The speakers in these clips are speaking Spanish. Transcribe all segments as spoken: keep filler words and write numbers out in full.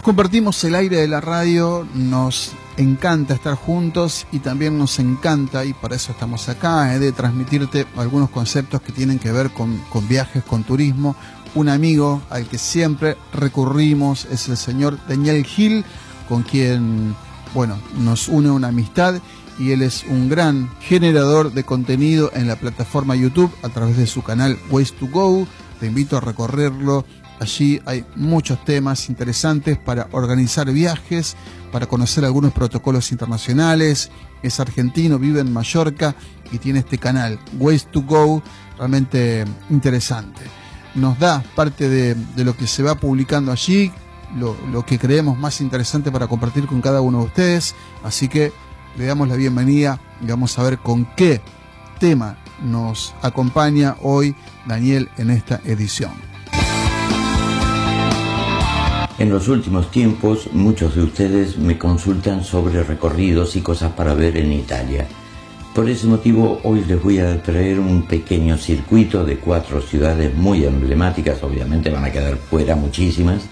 Compartimos el aire de la radio, nos encanta estar juntos y también nos encanta, y para eso estamos acá, eh, de transmitirte algunos conceptos que tienen que ver con, con viajes, con turismo. Un amigo al que siempre recurrimos es el señor Daniel Gil, con quien, bueno, nos une una amistad, y él es un gran generador de contenido en la plataforma YouTube a través de su canal Ways to Go. Te invito a recorrerlo. Allí hay muchos temas interesantes para organizar viajes, para conocer algunos protocolos internacionales. Es argentino, vive en Mallorca y tiene este canal, Ways to Go, realmente interesante. Nos da parte de, de lo que se va publicando allí, lo, lo que creemos más interesante para compartir con cada uno de ustedes. Así que le damos la bienvenida y vamos a ver con qué tema nos acompaña hoy Daniel en esta edición. En los últimos tiempos, muchos de ustedes me consultan sobre recorridos y cosas para ver en Italia. Por ese motivo, hoy les voy a traer un pequeño circuito de cuatro ciudades muy emblemáticas. Obviamente van a quedar fuera muchísimas,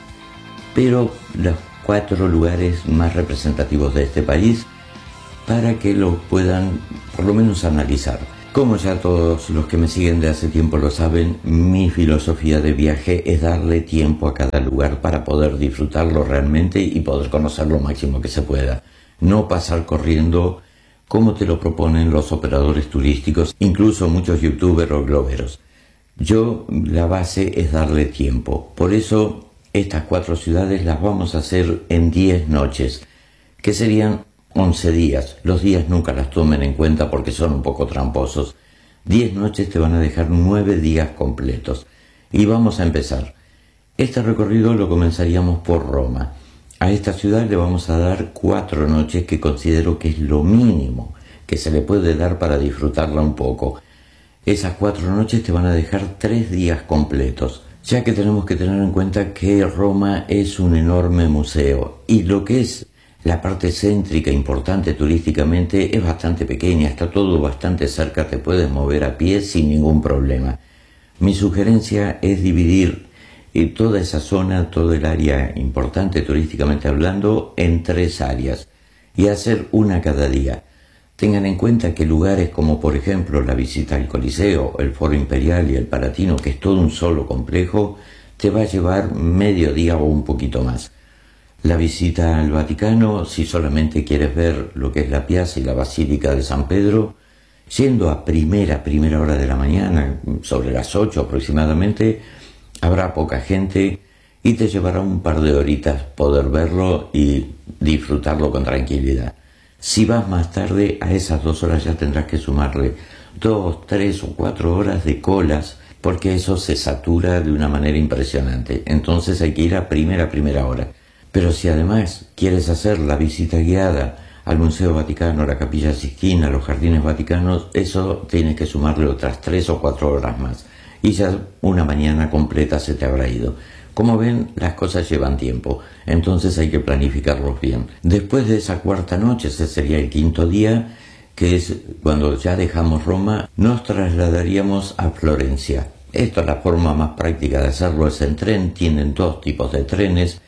pero los cuatro lugares más representativos de este país para que lo puedan por lo menos analizar. Como ya todos los que me siguen de hace tiempo lo saben, mi filosofía de viaje es darle tiempo a cada lugar para poder disfrutarlo realmente y poder conocer lo máximo que se pueda. No pasar corriendo como te lo proponen los operadores turísticos, incluso muchos youtubers o globeros. Yo, la base es darle tiempo. Por eso, estas cuatro ciudades las vamos a hacer en diez noches, que serían once días. Los días nunca las tomen en cuenta porque son un poco tramposos. diez noches te van a dejar nueve días completos. Y vamos a empezar. Este recorrido lo comenzaríamos por Roma. A esta ciudad le vamos a dar cuatro noches, que considero que es lo mínimo que se le puede dar para disfrutarla un poco. Esas cuatro noches te van a dejar tres días completos, ya que tenemos que tener en cuenta que Roma es un enorme museo y lo que es la parte céntrica importante turísticamente es bastante pequeña, está todo bastante cerca, te puedes mover a pie sin ningún problema. Mi sugerencia es dividir toda esa zona, todo el área importante turísticamente hablando, en tres áreas y hacer una cada día. Tengan en cuenta que lugares como por ejemplo la visita al Coliseo, el Foro Imperial y el Palatino, que es todo un solo complejo, te va a llevar medio día o un poquito más. La visita al Vaticano, si solamente quieres ver lo que es la piazza y la Basílica de San Pedro, yendo a primera, primera hora de la mañana, sobre las ocho aproximadamente, habrá poca gente y te llevará un par de horitas poder verlo y disfrutarlo con tranquilidad. Si vas más tarde, a esas dos horas ya tendrás que sumarle dos, tres o cuatro horas de colas, porque eso se satura de una manera impresionante. Entonces hay que ir a primera, primera hora. Pero si además quieres hacer la visita guiada al Museo Vaticano, a la Capilla Sixtina, a los Jardines Vaticanos, eso tienes que sumarle otras tres o cuatro horas más. Y ya una mañana completa se te habrá ido. Como ven, las cosas llevan tiempo, entonces hay que planificarlos bien. Después de esa cuarta noche, ese sería el quinto día, que es cuando ya dejamos Roma, nos trasladaríamos a Florencia. Esta es la forma más práctica de hacerlo, es en tren, tienen dos tipos de trenes.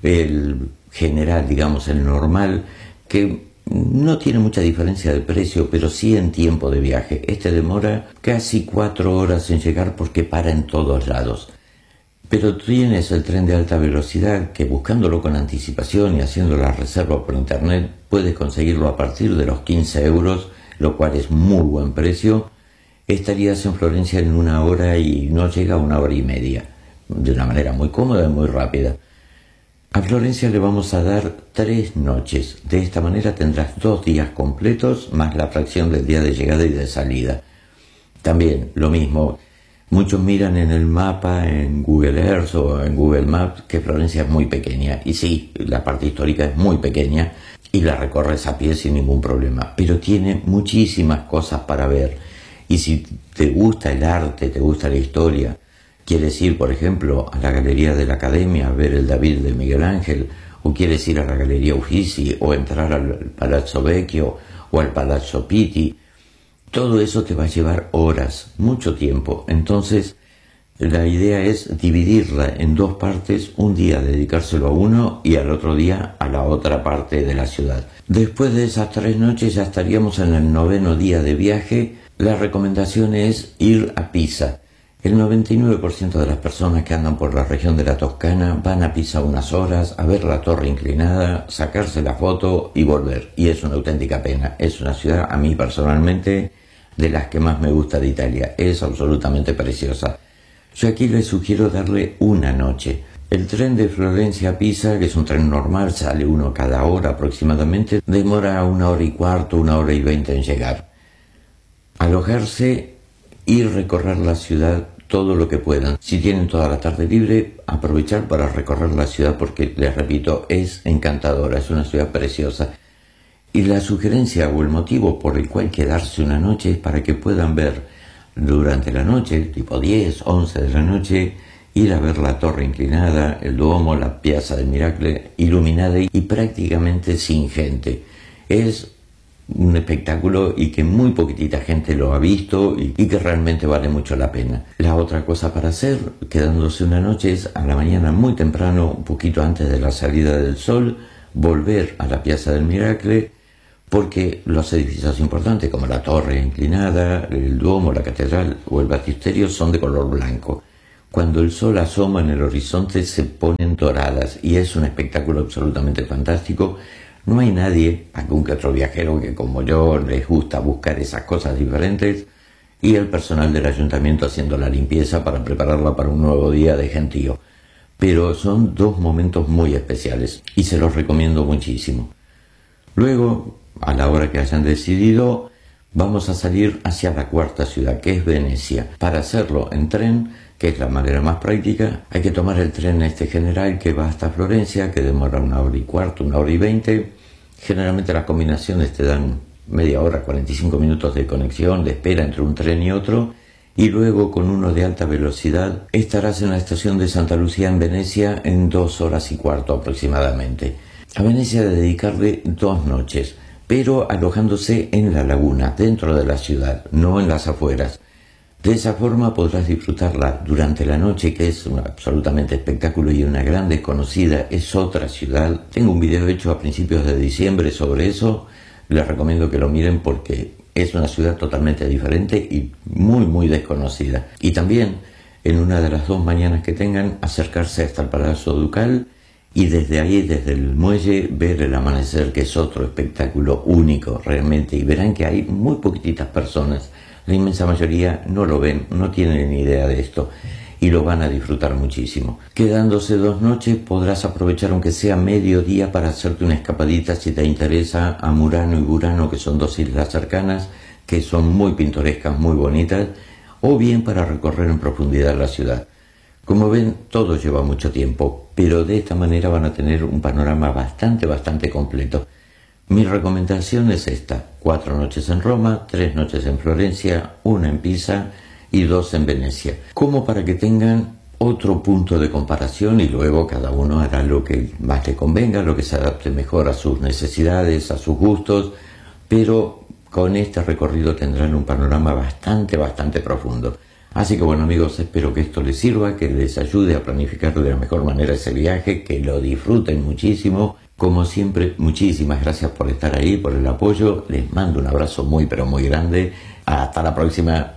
El general, digamos el normal, que no tiene mucha diferencia de precio, pero sí en tiempo de viaje. Este demora casi cuatro horas en llegar porque para en todos lados. Pero tienes el tren de alta velocidad que, buscándolo con anticipación y haciendo la reserva por internet, puedes conseguirlo a partir de los quince euros, lo cual es muy buen precio. Estarías en Florencia en una hora y no llega a una hora y media, de una manera muy cómoda y muy rápida. A Florencia le vamos a dar tres noches. De esta manera tendrás dos días completos más la fracción del día de llegada y de salida. También lo mismo. Muchos miran en el mapa, en Google Earth o en Google Maps, que Florencia es muy pequeña. Y sí, la parte histórica es muy pequeña y la recorres a pie sin ningún problema. Pero tiene muchísimas cosas para ver. Y si te gusta el arte, te gusta la historia, quieres ir, por ejemplo, a la Galería de la Academia a ver el David de Miguel Ángel, o quieres ir a la Galería Uffizi, o entrar al Palazzo Vecchio, o al Palazzo Pitti, todo eso te va a llevar horas, mucho tiempo. Entonces, La idea es dividirla en dos partes, un día dedicárselo a uno y al otro día a la otra parte de la ciudad. Después de esas tres noches ya estaríamos en el noveno día de viaje. La recomendación es ir a Pisa. El noventa y nueve por ciento de las personas que andan por la región de la Toscana van a Pisa unas horas a ver la torre inclinada, sacarse la foto y volver. Y es una auténtica pena. Es una ciudad, a mí personalmente, de las que más me gusta de Italia. Es absolutamente preciosa. Yo aquí les sugiero darle una noche. El tren de Florencia a Pisa, que es un tren normal, sale uno cada hora aproximadamente, demora una hora y cuarto, una hora y veinte en llegar. Alojarse y recorrer la ciudad todo lo que puedan. Si tienen toda la tarde libre, aprovechar para recorrer la ciudad porque, les repito, es encantadora, es una ciudad preciosa. Y la sugerencia o el motivo por el cual quedarse una noche es para que puedan ver durante la noche, tipo diez, once de la noche, ir a ver la torre inclinada, el Duomo, la Piazza del Miracle, iluminada y prácticamente sin gente. Es un espectáculo y que muy poquitita gente lo ha visto y, y que realmente vale mucho la pena. La otra cosa para hacer, quedándose una noche, es a la mañana muy temprano, un poquito antes de la salida del sol, volver a la Piazza del Miracle, porque los edificios importantes como la torre inclinada, el Duomo, la catedral o el baptisterio son de color blanco. Cuando el sol asoma en el horizonte se ponen doradas y es un espectáculo absolutamente fantástico. No hay nadie, algún que otro viajero que como yo les gusta buscar esas cosas diferentes, y el personal del ayuntamiento haciendo la limpieza para prepararla para un nuevo día de gentío. Pero son dos momentos muy especiales y se los recomiendo muchísimo. Luego, a la hora que hayan decidido, vamos a salir hacia la cuarta ciudad, que es Venecia. Para hacerlo en tren, que es la manera más práctica, hay que tomar el tren este general que va hasta Florencia, que demora una hora y cuarto, una hora y veinte. Generalmente las combinaciones te dan media hora, cuarenta y cinco minutos de conexión, de espera entre un tren y otro, y luego con uno de alta velocidad estarás en la estación de Santa Lucía en Venecia en dos horas y cuarto aproximadamente. A Venecia dedicarle dos noches, pero alojándose en la laguna, dentro de la ciudad, no en las afueras. De esa forma podrás disfrutarla durante la noche, que es un absolutamente espectáculo y una gran desconocida, es otra ciudad. Tengo un video hecho a principios de diciembre sobre eso, les recomiendo que lo miren porque es una ciudad totalmente diferente y muy muy desconocida. Y también, en una de las dos mañanas que tengan, acercarse hasta el Palazzo Ducal y desde ahí, desde el muelle, ver el amanecer, que es otro espectáculo único realmente, y verán que hay muy poquititas personas. La inmensa mayoría no lo ven, no tienen ni idea de esto y lo van a disfrutar muchísimo. Quedándose dos noches podrás aprovechar aunque sea medio día para hacerte una escapadita si te interesa a Murano y Burano, que son dos islas cercanas que son muy pintorescas, muy bonitas, o bien para recorrer en profundidad la ciudad. Como ven, todo lleva mucho tiempo, pero de esta manera van a tener un panorama bastante, bastante completo. Mi recomendación es esta: cuatro noches en Roma, tres noches en Florencia, una en Pisa y dos en Venecia, como para que tengan otro punto de comparación y luego cada uno hará lo que más le convenga, lo que se adapte mejor a sus necesidades, a sus gustos, pero con este recorrido tendrán un panorama bastante, bastante profundo. Así que bueno amigos, espero que esto les sirva, que les ayude a planificar de la mejor manera ese viaje, que lo disfruten muchísimo. Como siempre, muchísimas gracias por estar ahí, por el apoyo. Les mando un abrazo muy pero muy grande. Hasta la próxima.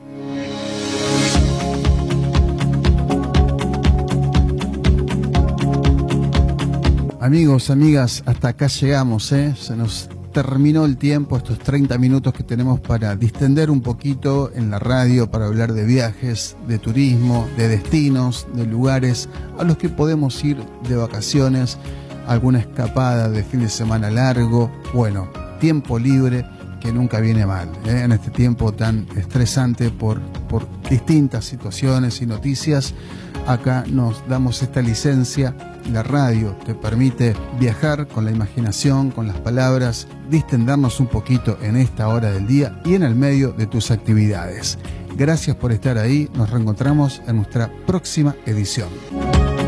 Amigos, amigas, hasta acá llegamos, ¿eh? Se nos terminó el tiempo, estos treinta minutos que tenemos para distender un poquito en la radio, para hablar de viajes, de turismo, de destinos, de lugares a los que podemos ir de vacaciones, alguna escapada de fin de semana largo, bueno, tiempo libre que nunca viene mal, ¿eh? En este tiempo tan estresante por, por distintas situaciones y noticias. Acá nos damos esta licencia. La radio te permite viajar con la imaginación, con las palabras, distendernos un poquito en esta hora del día y en el medio de tus actividades. Gracias por estar ahí. Nos reencontramos en nuestra próxima edición.